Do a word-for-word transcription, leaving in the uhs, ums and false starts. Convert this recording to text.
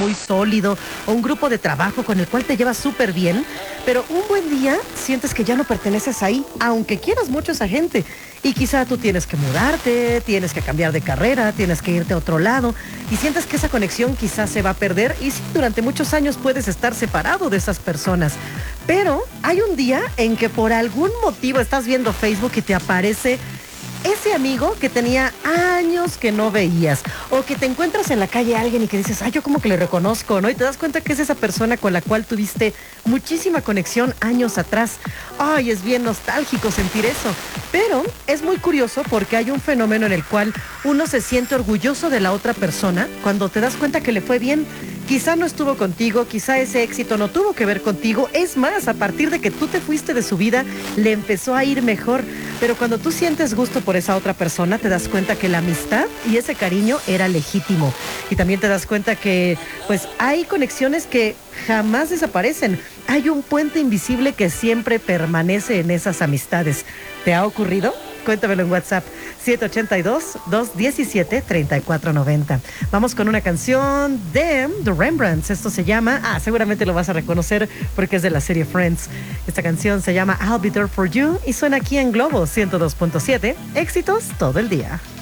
muy sólido o un grupo de trabajo con el cual te llevas súper bien, pero un buen día sientes que ya no perteneces ahí, aunque quieras mucho a esa gente. Y quizá tú tienes que mudarte, tienes que cambiar de carrera, tienes que irte a otro lado y sientes que esa conexión quizás se va a perder y sí, durante muchos años puedes estar separado de esas personas. Pero hay un día en que por algún motivo estás viendo Facebook y te aparece ese amigo que tenía años que no veías, o que te encuentras en la calle a alguien y que dices, ay, yo como que le reconozco, ¿no? Y te das cuenta que es esa persona con la cual tuviste muchísima conexión años atrás. Ay, es bien nostálgico sentir eso. Pero es muy curioso porque hay un fenómeno en el cual uno se siente orgulloso de la otra persona cuando te das cuenta que le fue bien. Quizá no estuvo contigo, quizá ese éxito no tuvo que ver contigo. Es más, a partir de que tú te fuiste de su vida, le empezó a ir mejor. Pero cuando tú sientes gusto por esa otra persona, te das cuenta que la amistad y ese cariño era legítimo. Y también te das cuenta que, pues, hay conexiones que jamás desaparecen. Hay un puente invisible que siempre permanece en esas amistades. ¿Te ha ocurrido? Cuéntamelo en WhatsApp, siete ocho dos, dos uno siete, tres cuatro nueve cero. Vamos con una canción de The Rembrandts. Esto se llama, ah, seguramente lo vas a reconocer porque es de la serie Friends. Esta canción se llama I'll Be There For You y suena aquí en Globo ciento dos punto siete. Éxitos todo el día.